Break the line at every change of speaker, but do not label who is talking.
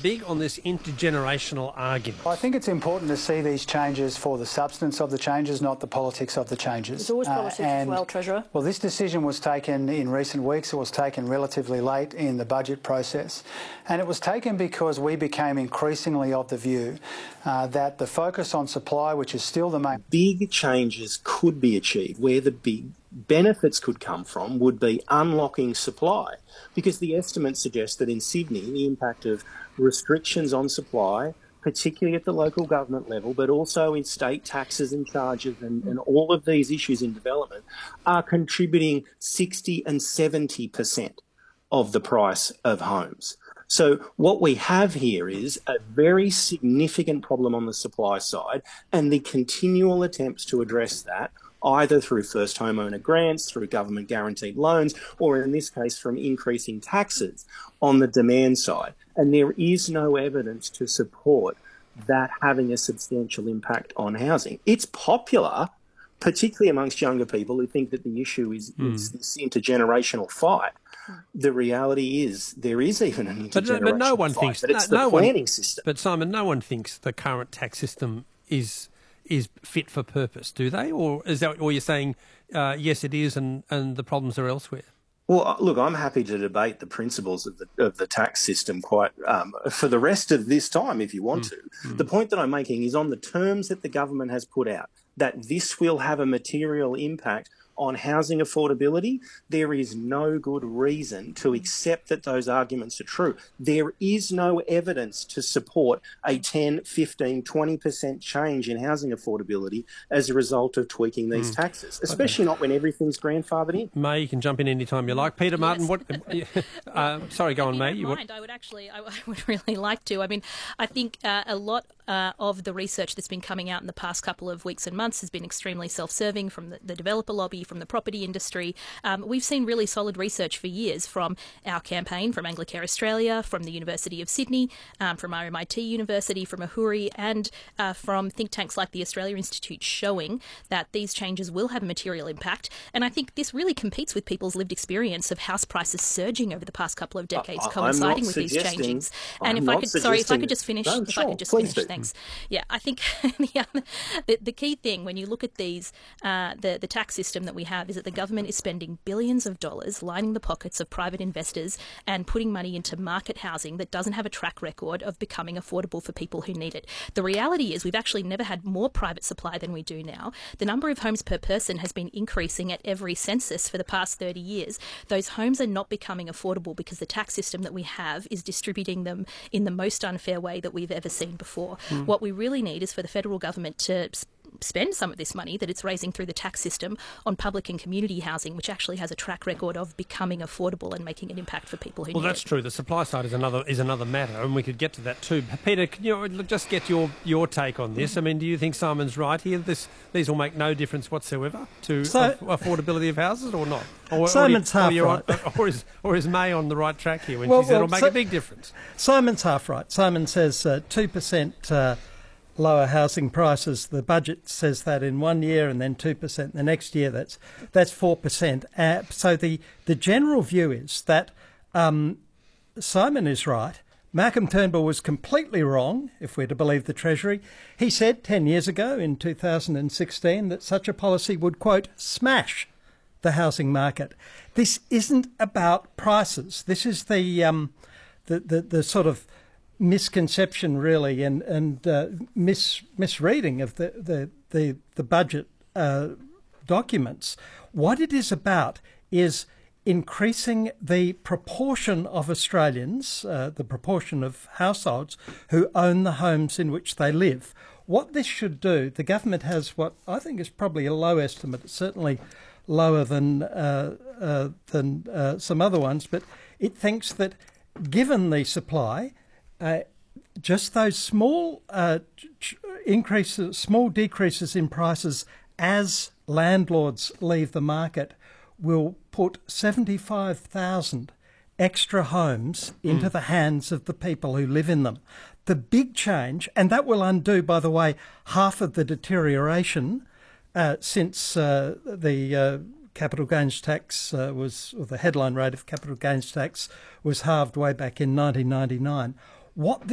big on this intergenerational argument.
I think it's important to see these changes for the substance of the changes, not the politics of the changes.
There's always politics as well, Treasurer.
Well, this decision was taken in recent weeks. It was taken relatively late in the budget process. And it was taken because we became increasingly of the view that the focus on supply, which is still the main...
Big changes could be achieved where the big benefits could come from would be unlocking supply, because the estimates suggest that in Sydney the impact of restrictions on supply, particularly at the local government level, but also in state taxes and charges and all of these issues in development, are contributing 60 and 70% of the price of homes. So what we have here is a very significant problem on the supply side, and the continual attempts to address that either through first homeowner grants, through government guaranteed loans, or in this case from increasing taxes on the demand side. And there is no evidence to support that having a substantial impact on housing. It's popular, particularly amongst younger people who think that the issue is this intergenerational fight. The reality is there is even an intergenerational
but no one
fight,
thinks,
but it's the planning system.
But Simon, no one thinks the current tax system is fit for purpose, do they? Or is that, or you're saying, yes, it is, and the problems are elsewhere?
Well, look, I'm happy to debate the principles of the tax system quite for the rest of this time, if you want to. The point that I'm making is on the terms that the government has put out, that this will have a material impact on housing affordability. There is no good reason to accept that those arguments are true. There is no evidence to support a 10, 15, 20% change in housing affordability as a result of tweaking these taxes, especially not when everything's grandfathered in.
May, you can jump in any time you like. Peter Martin, what? Sorry, go on, May.
I would really like to. I mean, I think a lot of the research that's been coming out in the past couple of weeks and months has been extremely self-serving from the developer lobby, from the property industry. We've seen really solid research for years from our campaign, from Anglicare Australia, from the University of Sydney, from RMIT University, from Ahuri, and from think tanks like the Australia Institute, showing that these changes will have a material impact. And I think this really competes with people's lived experience of house prices surging over the past couple of decades, coinciding with these changes. And if I could just finish. Thanks. Yeah, I think the key thing when you look at these, the tax system that we have is that the government is spending billions of dollars lining the pockets of private investors and putting money into market housing that doesn't have a track record of becoming affordable for people who need it. The reality is we've actually never had more private supply than we do now. The number of homes per person has been increasing at every census for the past 30 years. Those homes are not becoming affordable because the tax system that we have is distributing them in the most unfair way that we've ever seen before. What we really need is for the federal government to spend some of this money that it's raising through the tax system on public and community housing, which actually has a track record of becoming affordable and making an impact for people who need it. Well, that's
true. The supply side is another matter, and we could get to that too. Peter, can you just get your take on this? I mean, do you think Simon's right here? These will make no difference whatsoever to affordability of houses, or not?
Simon's half right.
Or is May on the right track here when she said it'll make a big difference?
Simon's half right. Simon says 2% lower housing prices. The budget says that in 1 year, and then 2% the next year. That's 4%. So the general view is that Simon is right. Malcolm Turnbull was completely wrong, if we're to believe the Treasury. He said 10 years ago, in 2016, that such a policy would, quote, smash the housing market. This isn't about prices. This is the sort of misconception, really, and misreading of the budget documents. What it is about is increasing the proportion of Australians, the proportion of households who own the homes in which they live. What this should do, the government has what I think is probably a low estimate. It's certainly lower than some other ones, but it thinks that given the supply, just those small decreases in prices as landlords leave the market will put 75,000 extra homes into the hands of the people who live in them. The big change, and that will undo, by the way, half of the deterioration since the capital gains tax or the headline rate of capital gains tax was halved way back in 1999. What